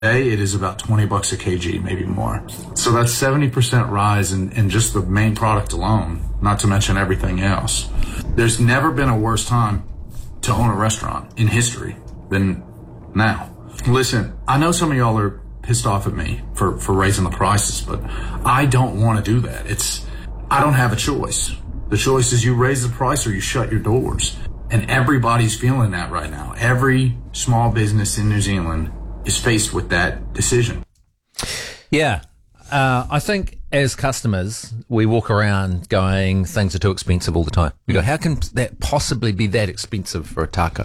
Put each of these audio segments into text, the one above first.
Today, it is about $20 a kg, maybe more. So that's 70% rise in just the main product alone, not to mention everything else. There's never been a worse time to own a restaurant in history than now. Listen, I know some of y'all are pissed off at me for raising the prices, but I don't want to do that. I don't have a choice. The choice is you raise the price or you shut your doors. And everybody's feeling that right now. Every small business in New Zealand is faced with that decision. Yeah. I think as customers, we walk around going, things are too expensive all the time. We go, how can that possibly be that expensive for a taco?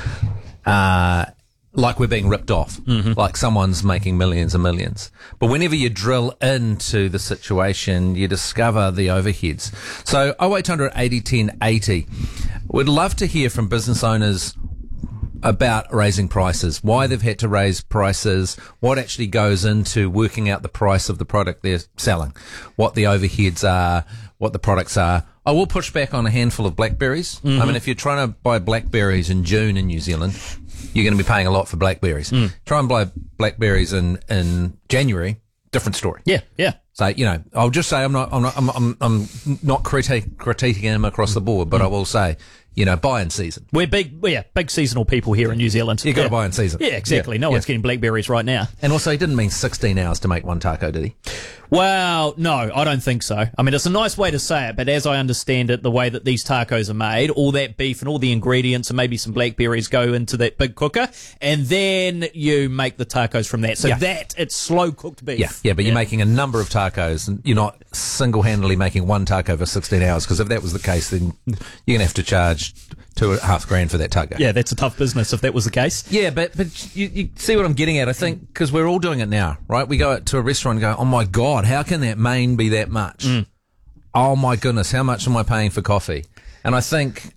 Like we're being ripped off, like someone's making millions and millions. But whenever you drill into the situation, you discover the overheads. So 0800 80 10 80. We'd love to hear from business owners about raising prices, why they've had to raise prices, what actually goes into working out the price of the product they're selling, what the overheads are, what the products are. I will push back on a handful of blackberries. I mean, if you're trying to buy blackberries in June in New Zealand, you're going to be paying a lot for blackberries. Try and buy blackberries in January, different story. Yeah. So, I'll just say I'm not critiquing them across the board, but I will say, buy in season. We're big seasonal people here in New Zealand. You got to buy in season. Yeah, exactly. No one's getting blackberries right now. And also, he didn't mean 16 hours to make one taco, did he? Well, no, I don't think so. I mean, it's a nice way to say it, but as I understand it, the way that these tacos are made, all that beef and all the ingredients and maybe some blackberries go into that big cooker, and then you make the tacos from that. So it's slow cooked beef. Yeah, but you're making a number of tacos, and you're not single-handedly making one taco for 16 hours, because if that was the case, then you're going to have to charge $2,500 for that taco. Yeah, that's a tough business if that was the case. Yeah, but you see what I'm getting at, I think, because we're all doing it now, right? We go out to a restaurant and go, oh my God, how can that main be that much? Oh my goodness, how much am I paying for coffee? And I think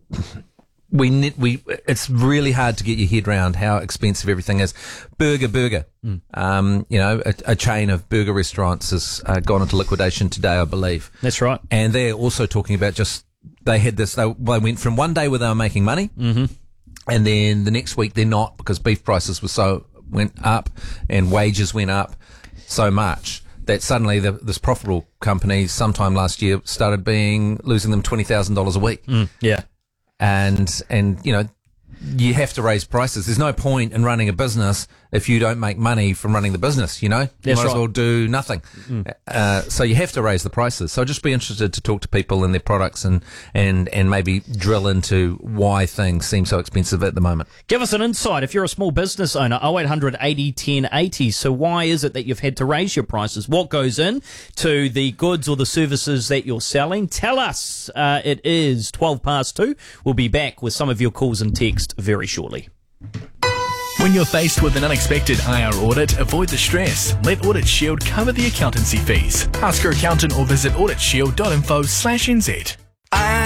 it's really hard to get your head around how expensive everything is. Burger. A chain of burger restaurants has gone into liquidation today, I believe. That's right. And they're also talking about they went from one day where they were making money, and then the next week they're not, because beef prices went up and wages went up so much that suddenly this profitable company sometime last year started losing them $20,000 a week. Yeah. And you have to raise prices. There's no point in running a business if you don't make money from running the business, you might as well do nothing. So you have to raise the prices. So I'd just be interested to talk to people and their products and maybe drill into why things seem so expensive at the moment. Give us an insight if you're a small business owner. 0800 80 10 80. So why is it that you've had to raise your prices? What goes in to the goods or the services that you're selling? Tell us. It is 2:12. We'll be back with some of your calls and text very shortly. When you're faced with an unexpected IR audit, avoid the stress. Let Audit Shield cover the accountancy fees. Ask your accountant or visit auditshield.info/nz.